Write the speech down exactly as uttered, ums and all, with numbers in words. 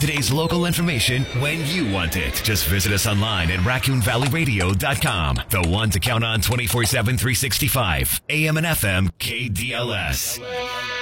Today's local information when you want it. Just visit us online at raccoon valley radio dot com. The one to count on twenty-four seven, three sixty-five. A M and F M K D L S.